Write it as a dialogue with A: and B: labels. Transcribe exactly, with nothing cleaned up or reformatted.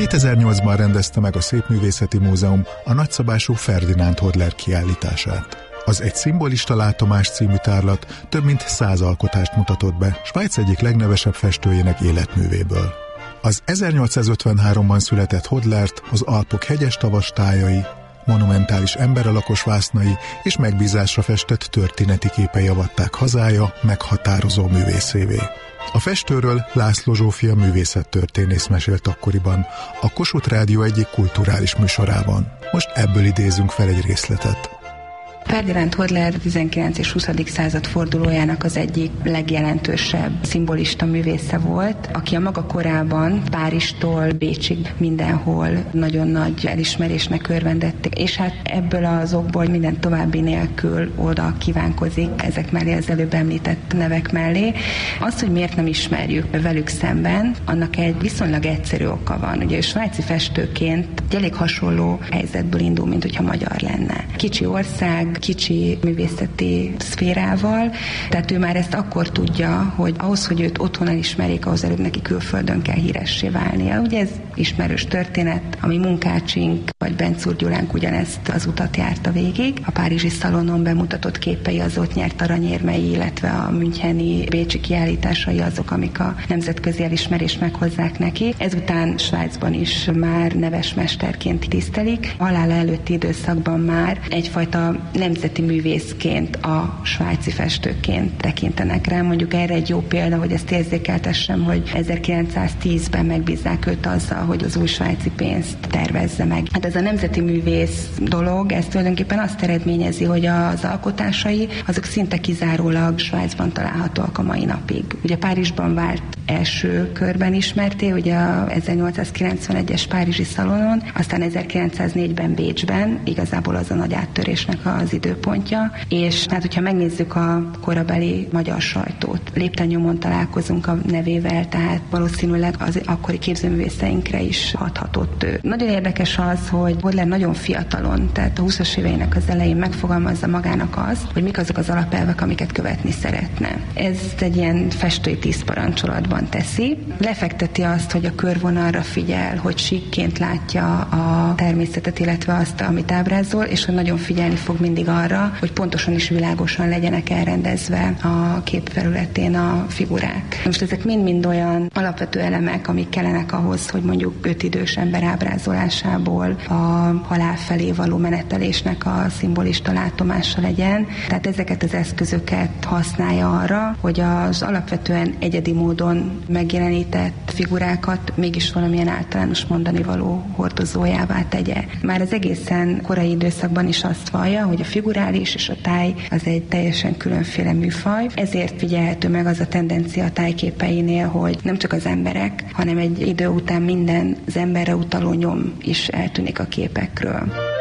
A: kétezer-nyolcban rendezte meg a Szépművészeti Múzeum a nagyszabású Ferdinand Hodler kiállítását. Az Egy szimbolista látomás című tárlat több mint száz alkotást mutatott be Svájc egyik legnevesebb festőjének életművéből. Az ezernyolcszázötvenháromban született Hodlert az Alpok hegyes tavastájai, monumentális emberalakos vásznai és megbízásra festett történeti képei avatták hazája meghatározó művészévé. A festőről László Zsófia művészettörténész mesélt akkoriban a Kossuth Rádió egyik kulturális műsorában. Most ebből idézünk fel egy részletet.
B: Ferdinand Hodler tizenkilencedik és huszadik század fordulójának az egyik legjelentősebb szimbolista művésze volt, aki a maga korában Párizstól Bécsig mindenhol nagyon nagy elismerésnek örvendett, és hát ebből az okból minden további nélkül oda kívánkozik ezek mellé, az előbb említett nevek mellé. Az, hogy miért nem ismerjük velük szemben, annak egy viszonylag egyszerű oka van. Ugye ő svájci festőként egy elég hasonló helyzetből indul, mint hogyha magyar lenne. Kicsi ország, kicsi művészeti szférával, tehát ő már ezt akkor tudja, hogy ahhoz, hogy őt otthon elismerjék, ahhoz előbb neki külföldön kell híressé válnia. Ugye ez ismerős történet, ami Munkácsink vagy Bencúr Gyulánk ugyanezt az utat járta végig. A párizsi szalonon bemutatott képei az ott nyert aranyérmei, illetve a müncheni, bécsi kiállításai azok, amik a nemzetközi elismerést meghozzák neki. Ezután Svájcban is már neves mesterként tisztelik. Halála előtti időszakban már egyfajta nemzeti művészként, a svájci festőként tekintenek rá. Mondjuk erre egy jó példa, hogy ezt érzékeltessem, hogy ezerkilencszáztízben megbízzák őt azzal, hogy az új svájci pénzt tervezze meg. Hát ez a nemzeti művész dolog, ez tulajdonképpen azt eredményezi, hogy az alkotásai azok szinte kizárólag Svájcban találhatóak a mai napig. Ugye Párizsban vált első körben ismerté, ugye a ezernyolcszázkilencvenegyes párizsi szalonon, aztán ezerkilencszáznégyben Bécsben, igazából az a nagy áttörésnek az időpontja, és hát hogyha megnézzük a korabeli magyar sajtót, lépten nyomon találkozunk a nevével, tehát valószínűleg az akkori képzőművészeinkre is hathatott ő. Nagyon érdekes az, hogy Hodler nagyon fiatalon, tehát a huszas éveinek az elején megfogalmazza magának azt, hogy mik azok az alapelvek, amiket követni szeretne. Ez egy ilyen festői tíz parancsolatban teszi. Lefekteti azt, hogy a körvonalra figyel, hogy síkként látja a természetet, illetve azt, amit ábrázol, és hogy nagyon figyelni fog mindig arra, hogy pontosan és világosan legyenek elrendezve a képfelületén a figurák. Most ezek mind-mind olyan alapvető elemek, amik kellenek ahhoz, hogy mondjuk öt idős ember ábrázolásából a halál felé való menetelésnek a szimbolista látomása legyen. Tehát ezeket az eszközöket használja arra, hogy az alapvetően egyedi módon megjelenített figurákat mégis valamilyen általános mondani való hordozójává tegye. Már az egészen korai időszakban is azt vallja, hogy a figurális és a táj az egy teljesen különféle műfaj. Ezért figyelhető meg az a tendencia a tájképeinél, hogy nem csak az emberek, hanem egy idő után minden az emberre utaló nyom is eltűnik a képekről.